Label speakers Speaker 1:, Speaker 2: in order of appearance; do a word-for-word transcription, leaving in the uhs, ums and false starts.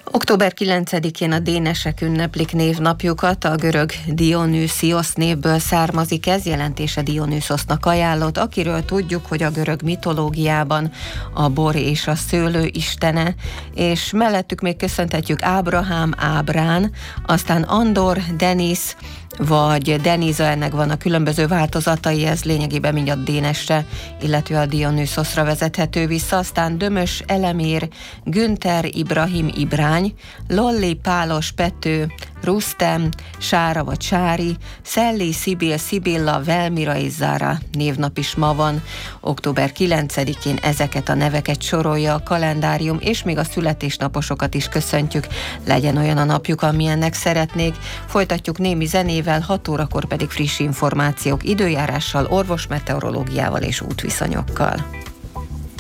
Speaker 1: október kilencedikén a dénesek ünneplik névnapjukat, a görög Dionysziosz névből származik ez, jelentése Dionyszosnak ajánlott, akiről tudjuk, hogy a görög mitológiában a bor és a szőlő istene, és mellettük még köszönhetjük Ábrahám, Ábrán, aztán Andor, Denis, vagy Deniza, ennek van a különböző változatai, ez lényegében mindjárt dénesre, illetve a Dionyszosra vezethető vissza, aztán Dömös, Elemér, Günther, Ibrahim, Ibrány, Lolli, Pálos, Pető, Rusztem, Sára vagy Sári, Szelli, Szibil, Szibilla, Velmira és Zára névnap is ma van. október kilencedikén ezeket a neveket sorolja a kalendárium, és még a születésnaposokat is köszöntjük. Legyen olyan a napjuk, amilyennek szeretnék. Folytatjuk némi zenével, hat órakor pedig friss információk időjárással, orvosmeteorológiával és útviszonyokkal.